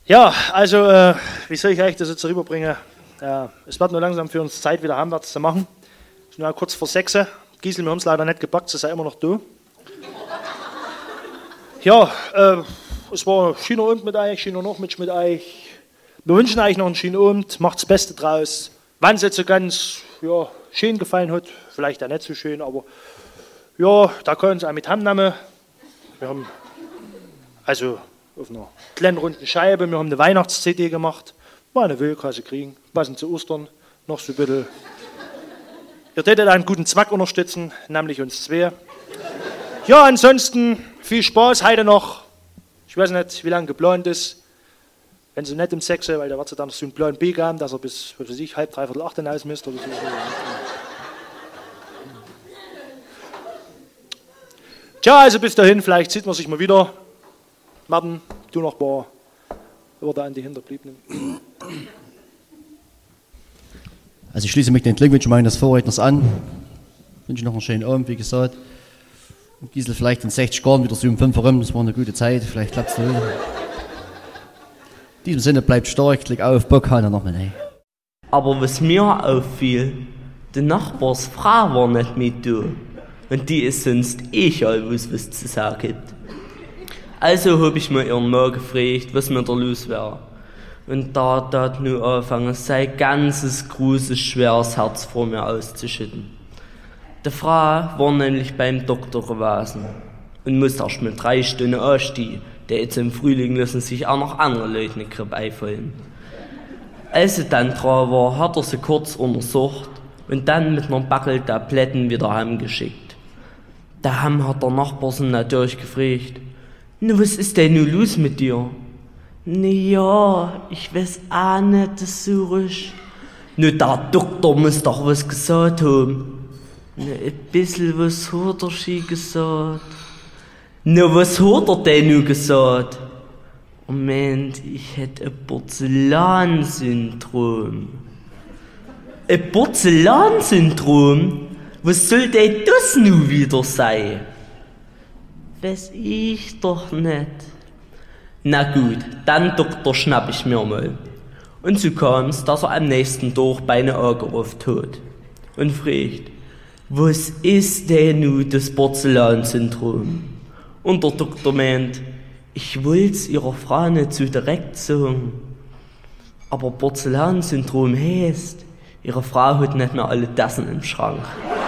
Ja, also, wie soll ich euch das jetzt rüberbringen? Es wird nur langsam für uns Zeit, wieder heimwärts zu machen. Es ist nur kurz vor 6. Gisel, wir haben es leider nicht gepackt, sie sei immer noch da. Ja, es war ein schöner Abend mit euch, schöner Nachmittag mit euch. Wir wünschen euch noch einen schönen Abend, macht das Beste draus. Wenn es jetzt so ganz schön gefallen hat, vielleicht auch nicht so schön, aber ja, da können Sie auch mit heimnehmen. Wir haben also auf einer kleinen runden Scheibe, wir haben eine Weihnachts-CD gemacht. Mal eine Wölkase kriegen, passend zu Ostern, noch so ein bisschen. Ihr tätet einen guten Zweck unterstützen, nämlich uns zwei. Ja, ansonsten viel Spaß heute noch. Ich weiß nicht, wie lange geplant ist. Wenn Sie nicht um 6, weil da wird es dann noch so einen Plan B geben, dass er bis, was weiß ich, halb, dreiviertel 8 hinaus misst oder so. Tja, also bis dahin, vielleicht sieht man sich mal wieder. Martin, du noch ein paar Worte an die Hinterbliebenen. Also ich schließe mich den Glückwünschen meines Vorredners an. Ich wünsche noch einen schönen Abend, wie gesagt. Und Gisel vielleicht in 60 Jahren wieder so um 5 herum, das war eine gute Zeit, vielleicht klappt es noch wieder. In diesem Sinne, bleibt stark, klick auf, Bock, halt noch mal rein. Aber was mir auffiel, die Nachbarsfrau war nicht mit da. Und die ist sonst all was zu sagen gibt. Also hab ich mir ihren Mann gefragt, was mir da los wäre. Und da hat nur angefangen, sein ganzes großes, schweres Herz vor mir auszuschütten. Die Frau war nämlich beim Doktor gewesen und musste erst mal 3 Stunden anstehen. Der jetzt im Frühling lassen sich auch noch andere Leute eine Grippe einfallen. Als sie dann dran war, hat er sie kurz untersucht und dann mit einer Backel Tabletten wieder heimgeschickt. Daheim hat der Nachbar sie natürlich gefragt, »Na, was ist denn nun los mit dir?« »Na ja, ich weiß auch nicht, das so ruhig.« »Na, der Doktor muss doch was gesagt haben.« »Na, ein bisschen was hat er schon gesagt.« »Na, was hat er denn nun gesagt?« »Moment, ich hätte ein Porzellansyndrom.« »Ein Porzellansyndrom? Was soll denn das nun wieder sein?« »Weiß ich doch nicht.« »Na gut, dann Doktor schnapp ich mir mal.« Und so kam's, dass er am nächsten Tag Beine angerufen hat und fragt, was ist denn nun das Porzellansyndrom? Und der Doktor meint, ich wollt's ihrer Frau nicht so direkt sagen. Aber Porzellansyndrom heißt, ihre Frau hat nicht mehr alle Tassen im Schrank.